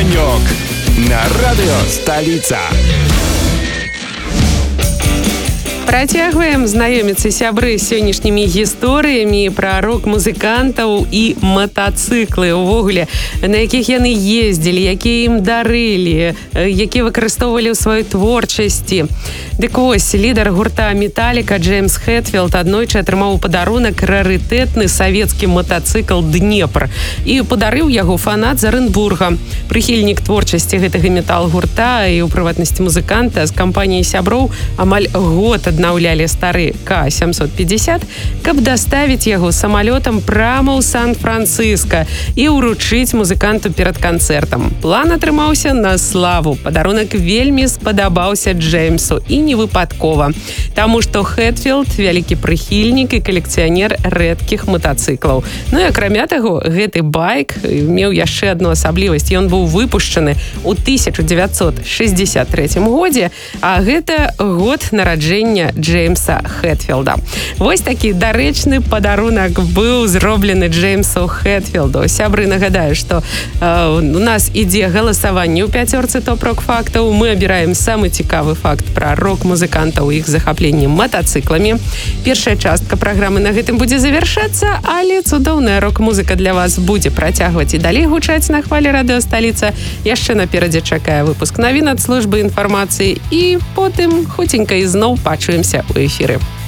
Огонек на радио «Столица». Працягваем знаёміцца, сябры, з сённяшнімі гісторыямі пра рок-музыкантаў і матацыклы увогуле, на якіх яны ездзілі, якія ім дарылі, якія выкарыстоўвалі ў сваёй творчасці. Дык вось, лідар гурта «Металліка» Джеймс Хэтфілд аднойчы атрымаў у падарунак рарытэтны савецкі матацыкл «Днепр» і падарыў яго фанат з Арэнбурга. Прыхільнік творчасці гэтага метал-гурта і, у прыватнасці, музыканта з кампаніяй сяброў амаль год аднаўлялі стары К-750, каб даставіць яго самалётам прама ў Сан-Францыска і ўручыць музыканту перад канцэртам. План атрымаўся на славу. Падарунак вельмі спадабаўся Джеймсу і не выпадкова, таму што Хэтфілд вялікі прыхільнік і калекцыянер рэдкіх матацыклаў. Ну і акрамя таго, гэты байк меў яшчэ адну асаблівасць. Ён быў выпушчаны ў 1963 годзе, а гэта год нараджэння Джеймса Хэтфілда. Вось такі дарэчны падарунак быў зроблены Джеймсу Хэтфілду. Сябры, нагадаю, што у нас ідзе галасаванне ў пяцёрцы топ-рок фактаў. Мы абіраем самы цікавы факт пра рок-музыкантаў і іх захапленне матацыкламі. Першая частка праграмы на гэтым будзе завяршацца, але цудоўная рок-музыка для вас будзе працягваць і далей гучаць на хвалі радыё «Сталіца». Яшчэ наперадзе чакае выпуск навін ад службы інфармацыі і потым хуценька ізноў пачуемся ў эфіры.